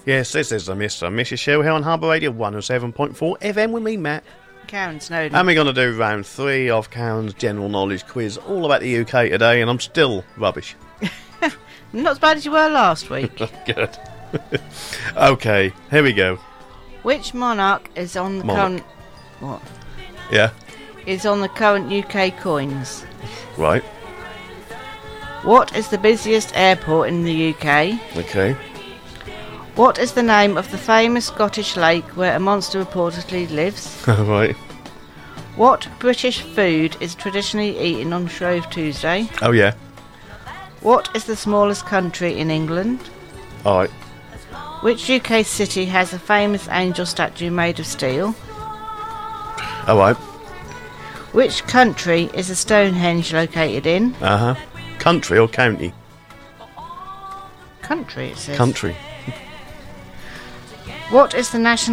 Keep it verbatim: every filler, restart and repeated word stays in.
Yes, this is the Mister and Missus Show here on Harbour Radio one oh seven point four F M with me, Matt. Karen Snowden. And we're going to do round three of Karen's general knowledge quiz, all about the U K today, and I'm still rubbish. Not as bad as you were last week. Good. Okay, here we go. Which monarch is on the Monarch. current... What? Yeah, Is on the current U K coins? right, What is the busiest airport in the U K? okay. What is the name of the famous Scottish lake where a monster reportedly lives? Right. What British food is traditionally eaten on Shrove Tuesday? Oh, yeah. What is the smallest country in England? All right. Which U K city has a famous angel statue made of steel? All right. Which country is a Stonehenge located in? Uh-huh. Country or county? Country, it says. Country. What is the national